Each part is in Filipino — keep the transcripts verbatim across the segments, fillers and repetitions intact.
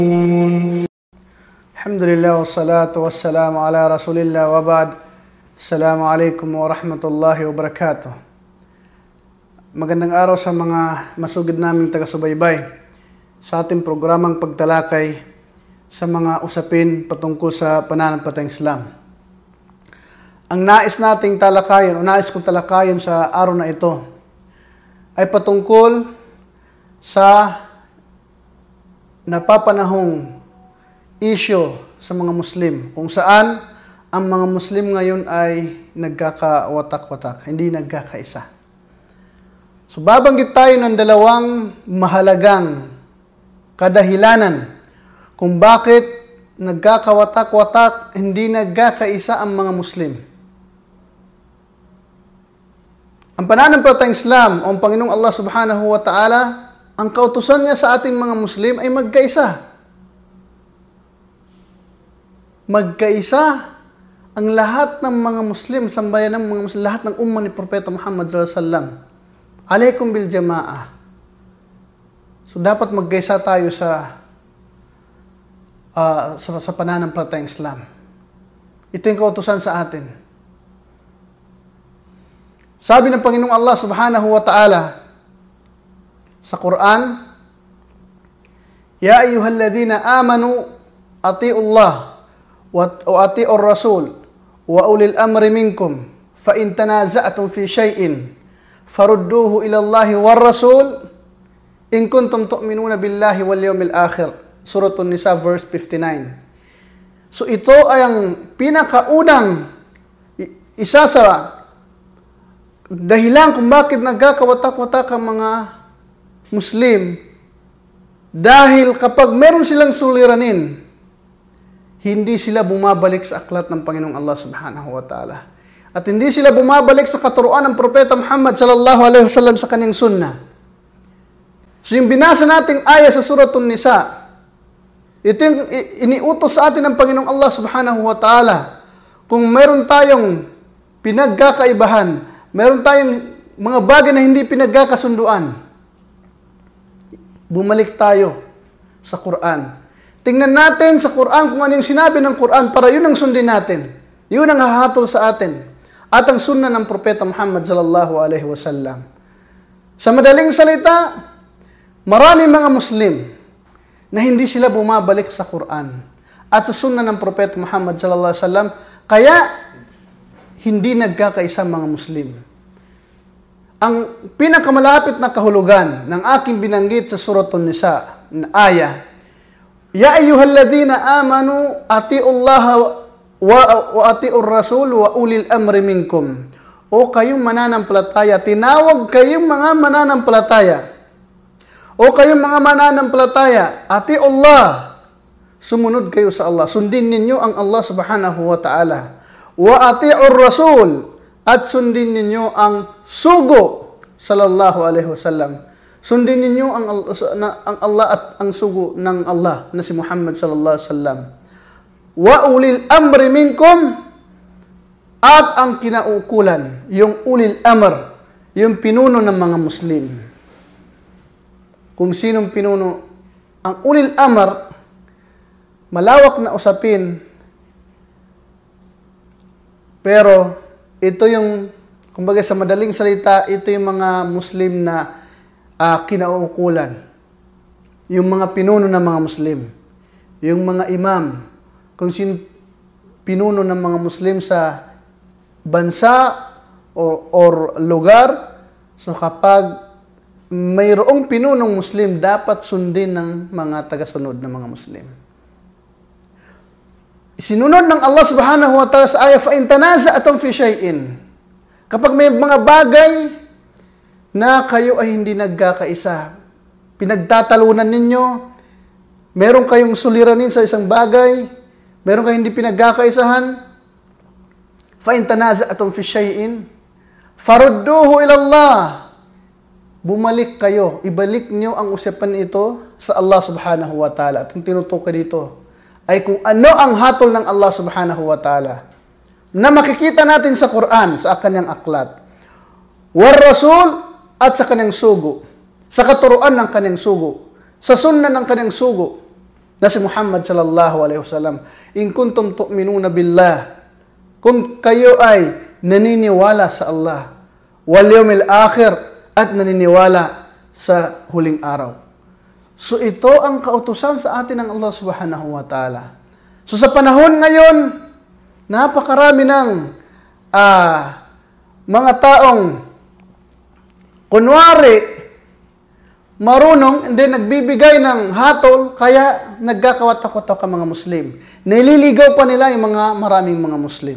Alhamdulillah wassalatu wassalamu ala rasulillah wa ba'd. Assalamualaikum warahmatullahi wabarakatuh. Magandang araw sa mga masugid naming taga-subaybay sa ating programang pagtalakay sa mga usapin patungkol sa pananampalatayang Islam. Ang nais nating talakayin o nais kong talakayin sa araw na ito ay patungkol sa napapanahong issue sa mga Muslim, kung saan ang mga Muslim ngayon ay nagkakawatak-watak, hindi nagkakaisa. So babanggit tayo ng dalawang mahalagang kadahilanan kung bakit nagkakawatak-watak, hindi nagkakaisa ang mga Muslim. Ang pananampalatayang Islam o ang Panginoong Allah Subhanahu wa Ta'ala, ang kautusan niya sa ating mga Muslim ay magkaisa. Magkaisa ang lahat ng mga Muslim, sambayan ng mga Muslim, lahat ng umma ni Propeta Muhammad sallallahu alaihi wasallam. Alaikum bil jama'ah. So dapat magkaisa tayo sa uh, sa, sa pananampalatayang Islam. Ito yung kautusan sa atin. Sabi ng Panginoong Allah Subhanahu wa Ta'ala sa Quran, Ya ayyuhalladhina amanu ati'ullah wa ati'ur rasul wa ulil amri minkum fa in tanaza'tum fi shay'in farudduhu ila Allahi war rasul in kuntum tu'minuna billahi wal yawmil akhir. Suratul Nisa verse fifty-nine. So ito ay ang pinakaunang isa sa dahilan kung bakit nagkakawatak-watak ang mga Muslim, dahil kapag meron silang suliranin, hindi sila bumabalik sa aklat ng Panginoong Allah Subhanahu wa Ta'ala. At hindi sila bumabalik sa katuruan ng Propeta Muhammad sallallahu alaihi wasallam sa kanyang sunnah. So yung binasa nating aya sa Suratul Nisa, ito yung iniutos sa atin ng Panginoong Allah Subhanahu wa Ta'ala. Kung meron tayong pinagkakaibahan, meron tayong mga bagay na hindi pinagkakasunduan, bumalik tayo sa Quran. Tingnan natin sa Quran kung ano yung sinabi ng Quran para yun ang sundin natin. Yun ang hahatol sa atin. At ang sunnah ng Propeta Muhammad sallallahu alaihi wasallam. Sa madaling salita, marami mga Muslim na hindi sila bumabalik sa Quran at sa sunnah ng Propeta Muhammad sallallahu alaihi wasallam, kaya hindi nagkakaisa mga Muslim. Ang pinakamalapit na kahulugan ng aking binanggit sa Suratul Nisa na aya, Ya ayyuhalladhina amanu ati'ullaha wa, wa ati'ur rasul wa ulil amri minkum. O kayong mananampalataya, tinawag kayong mga mananampalataya. O kayong mga mananampalataya, ati'ullah, sumunod kayo sa Allah. Sundin ninyo ang Allah Subhanahu wa Ta'ala. Wa ati'ur rasul, at sundin ninyo ang sugo sallallahu alaihi wasallam. Sundin ninyo ang, ang Allah at ang sugo ng Allah na si Muhammad sallallahu alaihi wasallam. Wa ulil amri minkum, at ang kinaukulan, yung ulil amr, yung pinuno ng mga Muslim. Kung sinong pinuno, ang ulil amr, malawak na usapin, pero ito yung, kumbaga sa madaling salita, ito yung mga Muslim na uh, kinauukulan. Yung mga pinuno ng mga Muslim. Yung mga imam. Kung sino pinuno ng mga Muslim sa bansa or, or lugar. So kapag mayroong pinunong Muslim, dapat sundin ng mga tagasunod ng mga Muslim. Sinunod ng Allah Subhanahu wa Ta'ala sa ayah, fa in tanaza'tum fi shay'in. Kapag may mga bagay na kayo ay hindi nagkakaisa, pinagtatalunan ninyo, meron kayong suliranin sa isang bagay, meron kayong hindi pinagkakaisahan, fa in tanaza'tum fi shay'in, farudduhu ila Allah. Bumalik kayo, ibalik niyo ang usapan ito sa Allah Subhanahu wa Ta'ala. At yung tinutukoy dito ay kung ano ang hatol ng Allah Subhanahu wa Ta'ala na makikita natin sa Quran, sa kanyang aklat. War Rasul, at sa kanyang sugo. Sa katuruan ng kanyang sugo. Sa sunna ng kanyang sugo. na si Muhammad sallallahu alaihi wasallam. In kuntum tu'minuna billah, kung kayo ay naniniwala sa Allah, wal yawmil akhir, at naniniwala sa huling araw. So ito ang kautusan sa atin ng Allah subhanahu wa ta'ala. So sa panahon ngayon, napakarami ng uh, mga taong kunwari marunong, hindi nagbibigay ng hatol, kaya nagkakawatak-watak ang mga Muslim. Nililigaw pa nila yung mga maraming mga Muslim.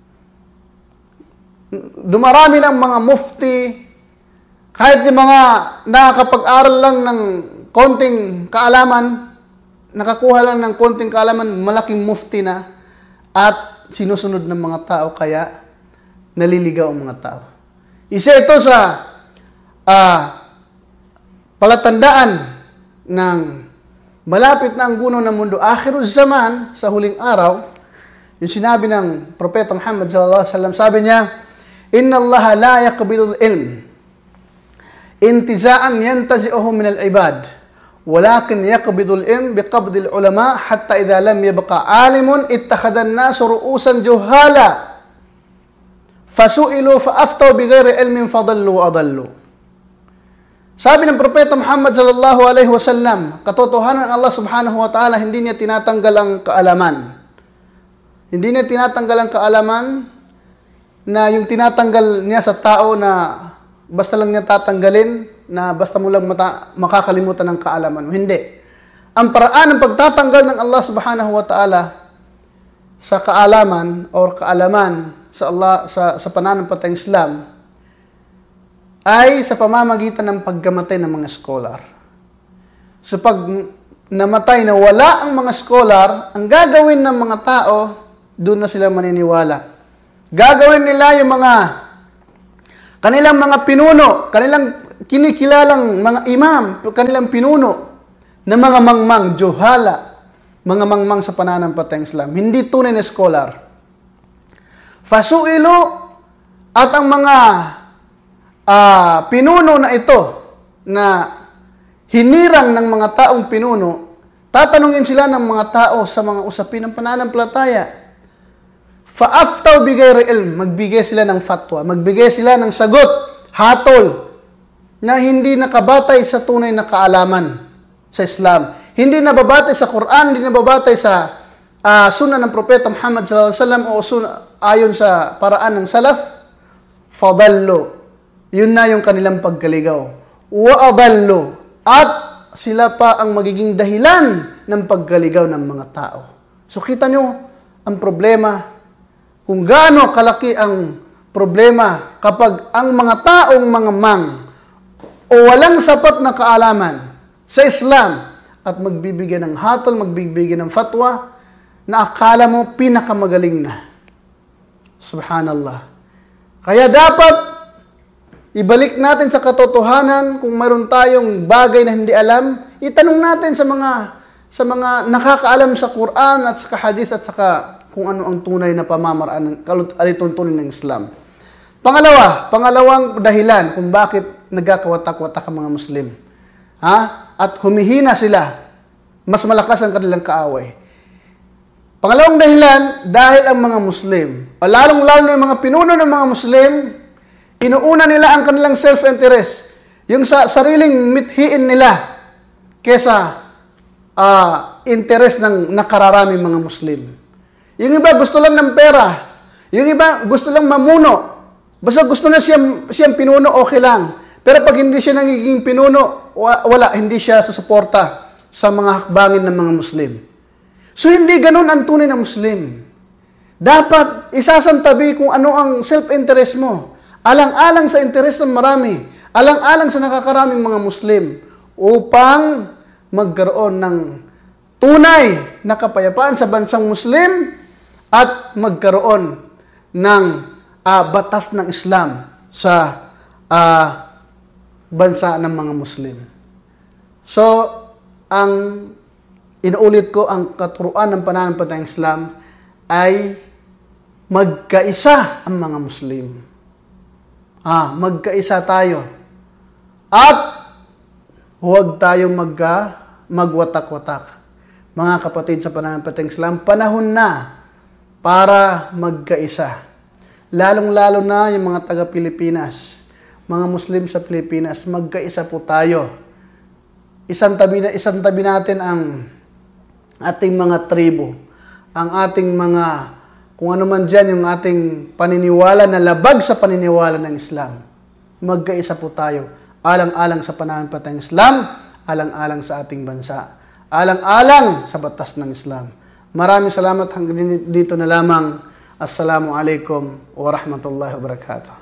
Dumarami ng mga mufti, kahit yung mga nakakapag-aral lang ng konting kaalaman, nakakuha lang ng konting kaalaman, malaking mufti na, at sinusunod ng mga tao, kaya naliligaw ang mga tao. Isa ito sa uh, palatandaan ng malapit na ang guno ng mundo, akhirul zaman, sa huling araw. Yung sinabi ng Propeta Muhammad sallallahu alaihi wasallam, sabi niya, Inna Allah la yaqbidul ilm intiza'an yantazi'uhu min al-ibad, walakin yaqbidul ilm biqabdil ulama hatta idha lam yabqa alimun ittakhadan nasu ru'usan juhala fasu'ilu fa'aftaw bighairi ilmin fadallu wa adallu. Sabi ng Propeta Muhammad sallallahu alaihi wasallam, katotohanan ng Allah subhanahu wa ta'ala, hindi niya tinatanggal ang kaalaman. Hindi niya tinatanggal ang kaalaman na yung tinatanggal niya sa tao na basta lang niya tatanggalin, na basta mo lang mata, makakalimutan ng kaalaman. Hindi. Ang paraan ng pagtatanggal ng Allah subhanahu wa ta'ala sa kaalaman or kaalaman sa Allah sa, sa pananampalatayang Islam ay sa pamamagitan ng pagkamatay ng mga scholar. So pag namatay na wala ang mga scholar, ang gagawin ng mga tao, doon na sila maniniwala. Gagawin nila yung mga kanilang mga pinuno, kanilang kinikilalang mga imam, kanilang pinuno na mga mangmang, juhala, mga mangmang sa pananampalatayang Islam, hindi tunay na scholar. Fasu'ilu, at ang mga uh, pinuno na ito na hinirang ng mga taong pinuno, tatanungin sila ng mga tao sa mga usapin ng pananampalataya. Fa'aftaw bighairi ilm, magbigay sila ng fatwa, magbigay sila ng sagot, hatol, na hindi nakabatay sa tunay na kaalaman sa Islam. Hindi nababatay sa Quran, hindi nababatay sa uh, sunnah ng Propeta Muhammad sallallahu alaihi wasallam o sunnah, ayon sa paraan ng salaf, fadallu. Yun na yung kanilang pagkaligaw. Wa adallu. At sila pa ang magiging dahilan ng pagkaligaw ng mga tao. So kita nyo ang problema, kung gaano kalaki ang problema kapag ang mga taong mga mang o walang sapat na kaalaman sa Islam at magbibigay ng hatol, magbibigay ng fatwa na akala mo pinakamagaling na. Subhanallah. Kaya dapat ibalik natin sa katotohanan, kung mayroon tayong bagay na hindi alam, itanong natin sa mga sa mga nakakaalam sa Quran at sa hadis at saka kung ano ang tunay na pamamaraan ng alituntunin ng Islam. Pangalawa, pangalawang dahilan kung bakit nagkakawatak-watak ang mga Muslim. Ha? At humihina sila. Mas malakas ang kanilang kaaway. Pangalawang dahilan, dahil ang mga Muslim, lalong-lalo na yung mga pinuno ng mga Muslim, inuuna nila ang kanilang self-interest. Yung sa sariling mithiin nila kesa uh, interest ng nakararaming mga Muslim. Yung iba gusto lang ng pera. Yung iba gusto lang mamuno. Basta gusto na siyang, siyang pinuno, okay lang. Pero pag hindi siya nagiging pinuno, wala, hindi siya susuporta sa mga hakbangin ng mga Muslim. So hindi ganun ang tunay na Muslim. Dapat isasantabi kung ano ang self-interest mo. Alang-alang sa interest ng marami. Alang-alang sa nakakaraming mga Muslim. Upang magkaroon ng tunay na kapayapaan sa bansang Muslim at magkaroon ng uh, batas ng Islam sa uh, bansa ng mga Muslim. So, ang inuulit ko, ang katuruan ng pananampalatayang Islam ay magkaisa ang mga Muslim. Ah, magkaisa tayo. At huwag tayong magka, magwatak-watak. Mga kapatid sa pananampalatayang Islam, panahon na para magkaisa. Lalong-lalo na yung mga taga-Pilipinas, mga Muslim sa Pilipinas, magkaisa po tayo. Isang tabi, na, isang tabi natin ang ating mga tribo, ang ating mga, kung ano man dyan, yung ating paniniwala na labag sa paniniwala ng Islam. Magkaisa po tayo. Alang-alang sa pananampalatayang Islam, alang-alang sa ating bansa. Alang-alang sa batas ng Islam. Maraming salamat hanggang dito na lamang. Assalamu alaikum wa rahmatullahi wa barakatuh.